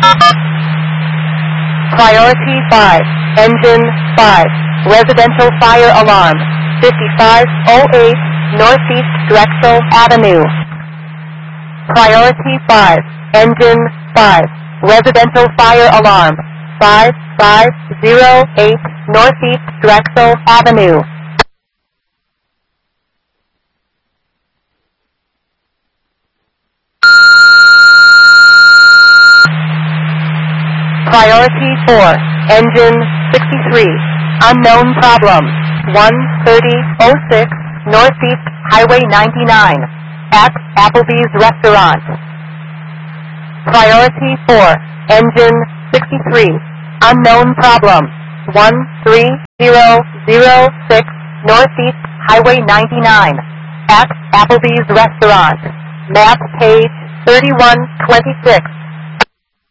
Priority 5, engine 5, residential fire alarm, 5508 Northeast Drexel Avenue. Priority 5, engine 5, residential fire alarm, 5508 Northeast Drexel Avenue. Priority 4, engine 63, unknown problem, 13006 Northeast Highway 99, at Applebee's Restaurant. Priority 4, engine 63, unknown problem, 13006 Northeast Highway 99, at Applebee's Restaurant. Map page 3126.